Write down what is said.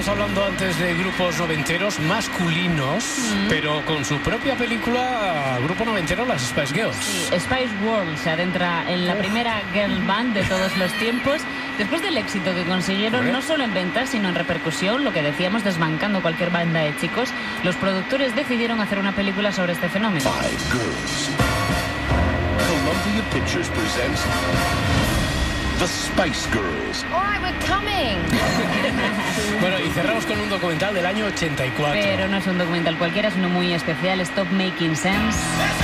Estábamos hablando antes de grupos noventeros masculinos, pero con su propia película, grupo noventero, las Spice Girls. Sí, Spice World se adentra en la primera girl band de todos los tiempos. Después del éxito que consiguieron, no solo en ventas, sino en repercusión, lo que decíamos, desbancando cualquier banda de chicos, los productores decidieron hacer una película sobre este fenómeno. Five Girls. Columbia Pictures presents The Spice Girls. All right, we're coming. Bueno, y cerramos con un documental del año 84. Pero no es un documental cualquiera, es uno muy especial, Stop Making Sense.